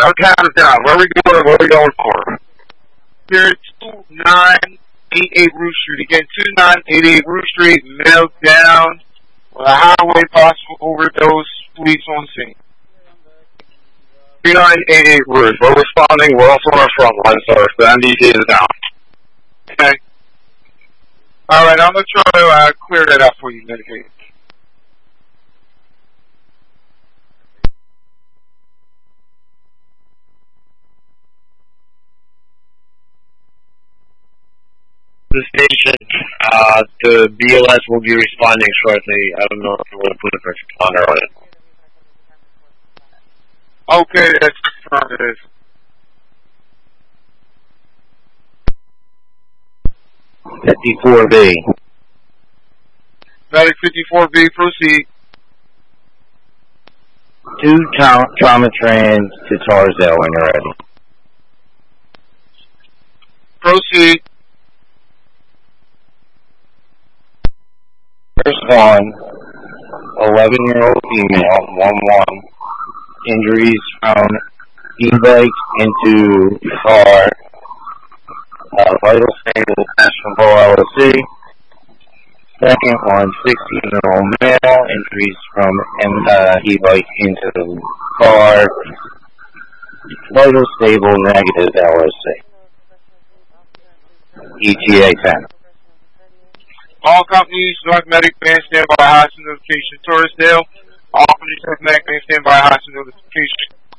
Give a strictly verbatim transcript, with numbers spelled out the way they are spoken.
I'll count it down. Where are we going? What are we going for? Here, two nine eight eight Root Street. Again, two nine eight eight Root Street, male down with a highway possible overdose, police on scene. two nine eight eight Root. We're responding. We're also on our front line, so the M D T is down. Okay. Alright, I'm going to try to uh, clear that up for you, Medicaid. The station, uh, the B L S will be responding shortly. I don't know if you want to put a first responder on it. Okay, that's affirmative. fifty-four B. Medic fifty-four B, proceed. Two tra- trauma trains to Tarsdale when you're ready. Proceed. First one, eleven-year-old female, one one. Injuries from e-bike into car. Uh, vital stable, National L L C. Second one, sixteen-year-old male. Injuries from uh, e-bike into the car. Vital stable, negative L L C. E T A ten. All companies, North Medic Band, stand by hostage notification, Torresdale. All companies, North Medic Band, stand by hostage notification,